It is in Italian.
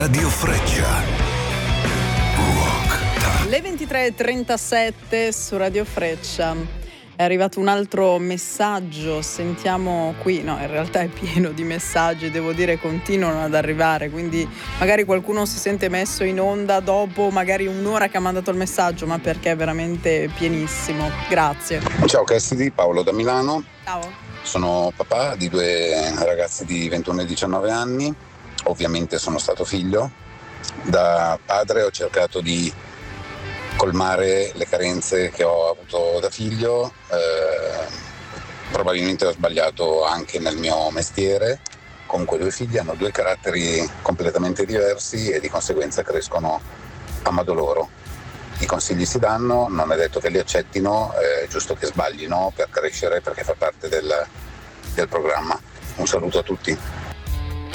Radio Freccia. Rock. Le 23:37 su Radio Freccia. È arrivato un altro messaggio, sentiamo qui. No, in realtà è pieno di messaggi, devo dire, continuano ad arrivare, quindi magari qualcuno si sente messo in onda dopo magari un'ora che ha mandato il messaggio, ma perché è veramente pienissimo. Grazie. Ciao Cassidy, Paolo da Milano. Ciao. Sono papà di due ragazzi di 21 e 19 anni. Ovviamente sono stato figlio. Da padre ho cercato di colmare le carenze che ho avuto da figlio. Probabilmente ho sbagliato anche nel mio mestiere. Comunque due figli hanno due caratteri completamente diversi e di conseguenza crescono a modo loro. I consigli si danno, non è detto che li accettino, è giusto che sbaglino per crescere, perché fa parte del programma. Un saluto a tutti.